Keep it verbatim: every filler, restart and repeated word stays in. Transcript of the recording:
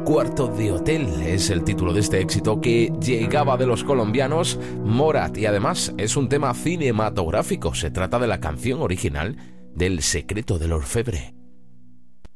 Cuarto de hotel es el título de este éxito que llegaba de los colombianos Morat y además es un tema cinematográfico. Se trata de la canción original del Secreto del Orfebre.